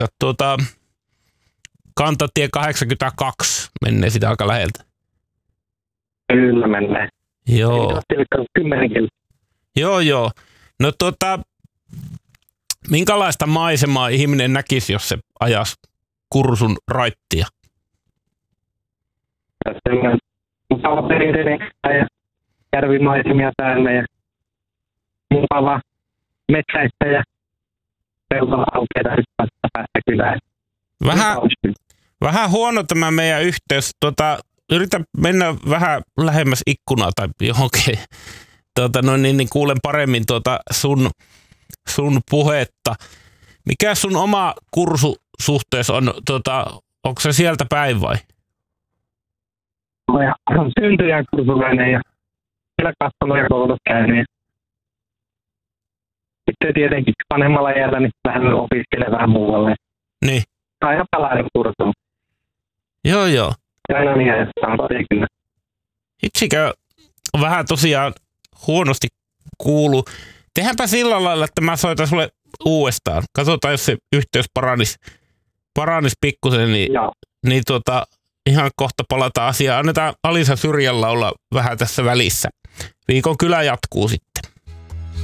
Kantatie 82 menee sitä aika läheltä. Kyllä menee. Joo. 10 kilometriä. Joo. No minkälaista maisemaa ihminen näkisi, jos se ajas Kursun raittia? Semmoinen mukava perinteinen ja järvimaisemia täynnä ja mukava metsäistä ja peltoalkeita hyppäistä päästä kylään. Vähän huono tämä meidän yhteys. Yritä mennä vähän lähemmäs ikkunaa tai johonkin. Niin kuulen paremmin sun puhetta. Mikä sun oma kursusuhtees on? Onko se sieltä päin vai? On syntyjä kursulainen ja siellä katsonut ja koulut käynyt. Sitten tietenkin vanhemmalla iällä niin vähän opiskelee vähän muualle. Niin. Aina palainen kursu. Joo. Aina niin, että on kyllä. Itsikö vähän tosiaan huonosti kuulu. Tehdäänpä sillä lailla, että mä soitan sulle uudestaan. Katsotaan, jos se yhteys paranis pikkusen, niin ihan kohta palataan asiaan. Annetaan Alisa Syrjällä olla vähän tässä välissä. Viikon kylä jatkuu sitten.